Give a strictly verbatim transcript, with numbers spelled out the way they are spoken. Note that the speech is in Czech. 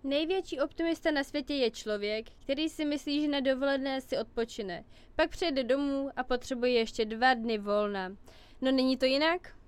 Největší optimista na světě je člověk, který si myslí, že na dovolené si odpočine. Pak přijede domů a potřebuje ještě dva dny volna. No není to jinak?